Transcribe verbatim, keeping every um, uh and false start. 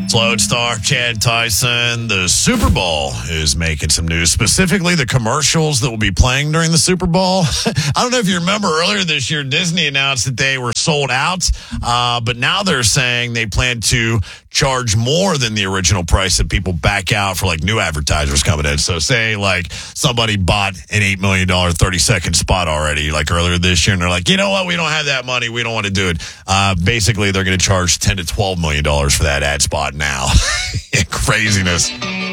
Lodestar, Chad Tyson. The Super Bowl is making some news, specifically the commercials that will be playing during the Super Bowl. I don't know if you remember earlier this year, Disney announced that they were sold out, uh, but now they're saying they plan to charge more than the original price that people back out for like new advertisers coming in. So say like somebody bought an eight million dollars thirty second spot already like earlier this year, and they're like, you know what, we don't have that money, we don't want to do it. Uh, basically, they're going to charge ten to twelve million dollars for that ad spot now. Craziness.